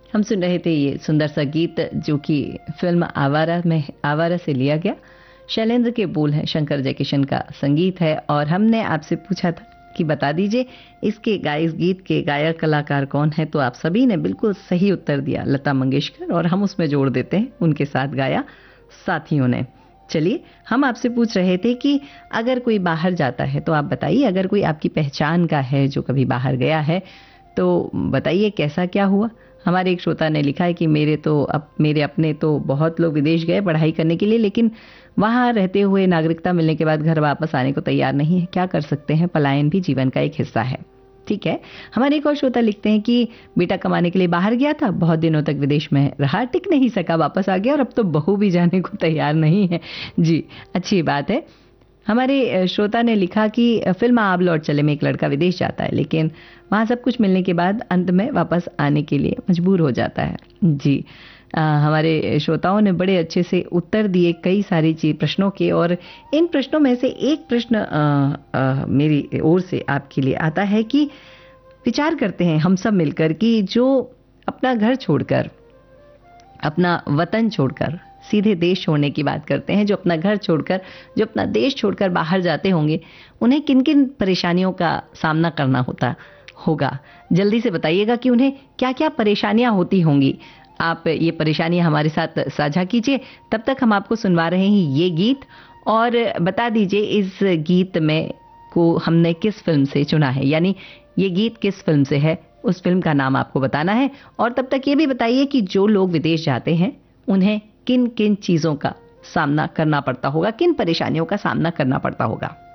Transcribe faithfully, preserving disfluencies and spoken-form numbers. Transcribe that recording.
हम सुन रहे थे ये सुंदर सा गीत जो कि फिल्म आवारा में आवारा से लिया गया। शैलेंद्र के बोल हैं, शंकर जयकिशन का संगीत है। और हमने आपसे पूछा था कि बता दीजिए इसके गाय इस गीत के गायक कलाकार कौन है, तो आप सभी ने बिल्कुल सही उत्तर दिया, लता मंगेशकर। और हम उसमें जोड़ देते हैं उनके साथ गाया साथियों ने। चलिए, हम आपसे पूछ रहे थे कि अगर कोई बाहर जाता है तो आप बताइए, अगर कोई आपकी पहचान का है जो कभी बाहर गया है तो बताइए कैसा क्या हुआ। हमारे एक श्रोता ने लिखा है कि मेरे तो अप, मेरे अपने तो बहुत लोग विदेश गए पढ़ाई करने के लिए, लेकिन वहाँ रहते हुए नागरिकता मिलने के बाद घर वापस आने को तैयार नहीं है। क्या कर सकते हैं, पलायन भी जीवन का एक हिस्सा है। ठीक है। हमारे एक और श्रोता लिखते हैं कि बेटा कमाने के लिए बाहर गया था, बहुत दिनों तक विदेश में रहा, टिक नहीं सका, वापस आ गया और अब तो बहू भी जाने को तैयार नहीं है। जी, अच्छी बात है। हमारे श्रोता ने लिखा कि फिल्म आब लौट चले में एक लड़का विदेश जाता है, लेकिन वहाँ सब कुछ मिलने के बाद अंत में वापस आने के लिए मजबूर हो जाता है। जी, आ, हमारे श्रोताओं ने बड़े अच्छे से उत्तर दिए कई सारी चीज प्रश्नों के। और इन प्रश्नों में से एक प्रश्न आ, आ, मेरी ओर से आपके लिए आता है कि विचार करते हैं हम सब मिलकर कि जो अपना घर छोड़कर, अपना वतन छोड़कर सीधे देश छोड़ने की बात करते हैं, जो अपना घर छोड़कर, जो अपना देश छोड़कर बाहर जाते होंगे, उन्हें किन किन परेशानियों का सामना करना होता होगा। जल्दी से बताइएगा कि उन्हें क्या क्या परेशानियां होती होंगी। आप ये परेशानियां हमारे साथ साझा कीजिए। तब तक हम आपको सुनवा रहे हैं ये गीत, और बता दीजिए इस गीत में को हमने किस फिल्म से चुना है, यानी ये गीत किस फिल्म से है, उस फिल्म का नाम आपको बताना है। और तब तक ये भी बताइए कि जो लोग विदेश जाते हैं उन्हें किन किन चीजों का सामना करना पड़ता होगा, किन परेशानियों का सामना करना पड़ता होगा।